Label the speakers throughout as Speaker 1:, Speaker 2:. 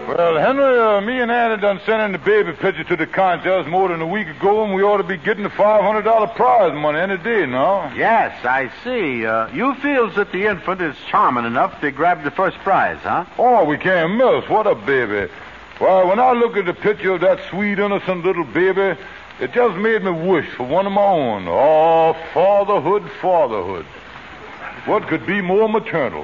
Speaker 1: Well, Henry, me and Annie done sent in the baby picture to the contest more than a week ago, and we ought to be getting the $500 prize money any day now.
Speaker 2: Yes, I see. You feels that the infant is charming enough to grab the first prize, huh?
Speaker 1: Oh, we can't miss. What a baby. Why, when I look at the picture of that sweet, innocent little baby, it just made me wish for one of my own. Oh, fatherhood, fatherhood. What could be more maternal?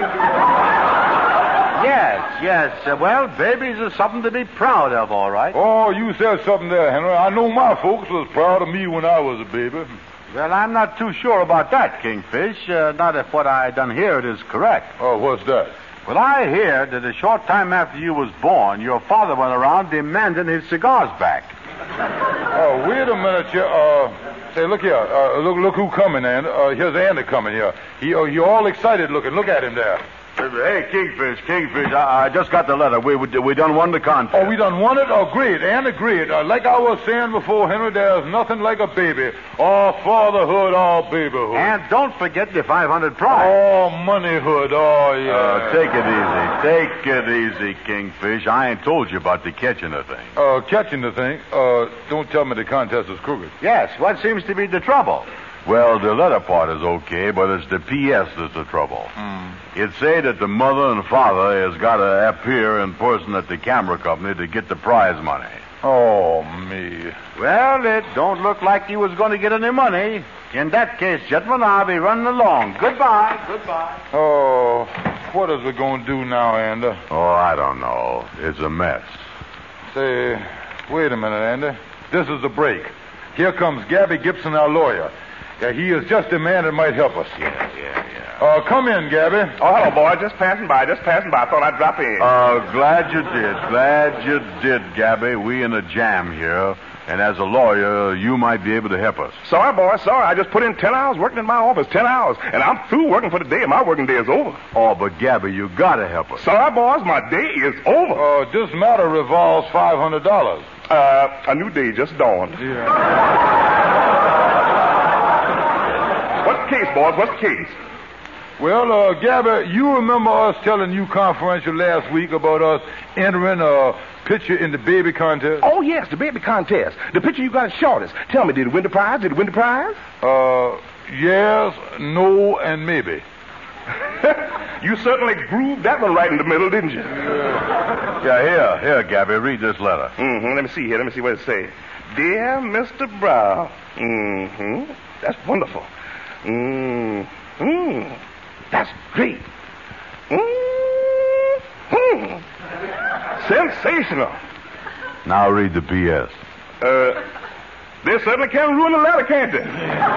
Speaker 2: Yes. Well, babies are something to be proud of, all right.
Speaker 1: Oh, you said something there, Henry. I know my folks was proud of me when I was a baby.
Speaker 2: Well, I'm not too sure about that, Kingfish. Not if what I done here is correct.
Speaker 1: Oh, what's that?
Speaker 2: Well, I hear that a short time after you was born, your father went around demanding his cigars back.
Speaker 1: Oh, wait a minute. Say, look here. Look who coming, Andy. Here's Andy coming here. He all excited looking. Look at him there.
Speaker 2: Hey, Kingfish, I just got the letter. We done won the contest.
Speaker 1: Oh, we done won it? Oh, great, Andy, great. Like I was saying before, Henry, there's nothing like a baby. Oh, fatherhood, oh, babyhood.
Speaker 2: And don't forget the 500 prize.
Speaker 1: Oh, moneyhood, oh, yeah.
Speaker 2: Take it easy, Kingfish. I ain't told you about the catching the thing.
Speaker 1: Catching the thing? Don't tell me the contest is crooked.
Speaker 2: Yes, what seems to be the trouble?
Speaker 3: Well, the letter part is okay, but it's the P.S. that's the trouble. It say that the mother and father has got to appear in person at the camera company to get the prize money.
Speaker 1: Oh, me.
Speaker 2: Well, it don't look like you was going to get any money. In that case, gentlemen, I'll be running along. Goodbye.
Speaker 1: Oh, what is we going to do now, Andy?
Speaker 3: Oh, I don't know. It's a mess.
Speaker 1: Say, wait a minute, Andy. This is the break. Here comes Gabby Gibson, our lawyer. Yeah, he is just a man that might help us.
Speaker 3: Yeah.
Speaker 1: Come in, Gabby.
Speaker 4: Oh, hello, boy. Just passing by. I thought I'd drop in.
Speaker 3: Glad you did, Gabby. We in a jam here, and as a lawyer, you might be able to help us.
Speaker 4: Sorry, boy. I just put in 10 hours working in my office. 10 hours. And I'm through working for the day. My working day is over.
Speaker 3: Oh, but Gabby, you gotta help us.
Speaker 4: Sorry, boys. My day is over.
Speaker 1: This matter revolves $500.
Speaker 4: A new day just dawned.
Speaker 1: Yeah.
Speaker 4: What's the case, boys? What's the case?
Speaker 1: Well, Gabby, you remember us telling you confidential last week about us entering a picture in the baby contest?
Speaker 4: Oh, yes, the baby contest. The picture you got is shortest. Tell me, did it win the prize?
Speaker 1: Yes, no, and maybe.
Speaker 4: You certainly grooved that one right in the middle, didn't you?
Speaker 3: Yeah, here, Gabby, read this letter.
Speaker 4: Let me see what it says. Dear Mr. Brown. That's wonderful. That's great. Sensational.
Speaker 3: Now read the P.S.
Speaker 4: They certainly can't ruin the letter, can't they?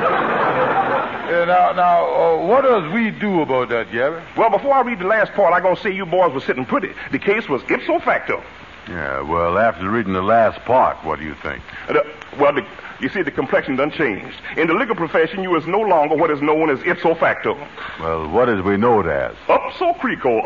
Speaker 1: Now, what does we do about that, Gabby?
Speaker 4: Well, before I read the last part, I'm going to say you boys were sitting pretty. The case was ipso facto.
Speaker 3: Yeah, well, after reading the last part, what do you think?
Speaker 4: You see, the complexion done changed. In the legal profession, you is no longer what is known as ipso facto.
Speaker 3: Well, what is we know it as?
Speaker 4: Upso crico.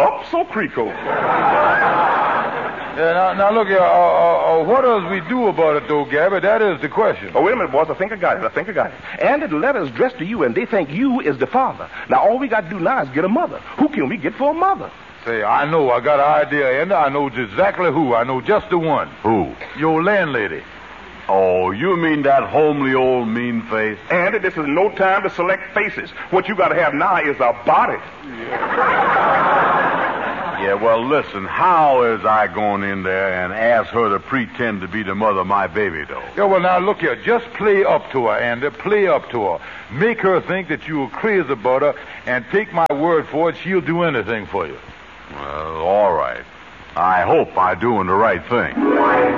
Speaker 1: Yeah, now look here. What does we do about it, though, Gabby? That is the question.
Speaker 4: Oh, wait a minute, boys. I think I got it. And the letter is addressed to you, and they think you is the father. Now, all we got to do now is get a mother. Who can we get for a mother?
Speaker 1: Say, I know. I got an idea, Andy. I know exactly who. I know just the one.
Speaker 3: Who?
Speaker 1: Your landlady.
Speaker 3: Oh, you mean that homely old mean face?
Speaker 4: Andy, this is no time to select faces. What you got to have now is a body.
Speaker 3: Yeah, well, listen, how is I going in there and ask her to pretend to be the mother of my baby, though?
Speaker 1: Yeah, well, now, look here. Just play up to her, Andy. Play up to her. Make her think that you are crazy about her, and take my word for it, she'll do anything for you.
Speaker 3: Well, all right. I hope I'm doing the right thing.